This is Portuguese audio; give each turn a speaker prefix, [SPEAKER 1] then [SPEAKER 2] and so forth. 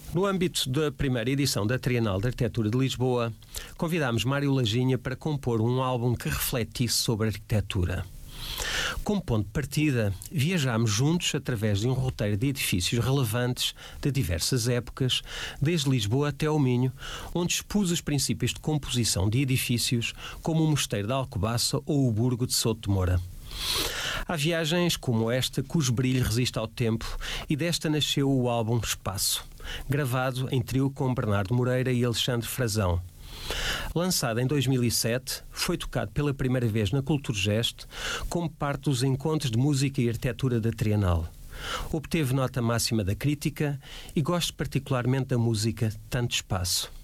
[SPEAKER 1] No âmbito da primeira edição da Trienal de Arquitetura de Lisboa, convidámos Mário Laginha para compor um álbum que refletisse sobre a arquitetura. Como ponto de partida, viajámos juntos através de um roteiro de edifícios relevantes de diversas épocas, desde Lisboa até ao Minho, onde expus os princípios de composição de edifícios, como o Mosteiro de Alcobaça ou o Burgo de Souto de Moura. Há viagens como esta cujo brilho resiste ao tempo, e desta nasceu o álbum Espaço, gravado em trio com Bernardo Moreira e Alexandre Frazão. Lançado em 2007, foi tocado pela primeira vez na Culturgest como parte dos encontros de música e arquitetura da Trienal. Obteve nota máxima da crítica e gosto particularmente da música Tanto Espaço.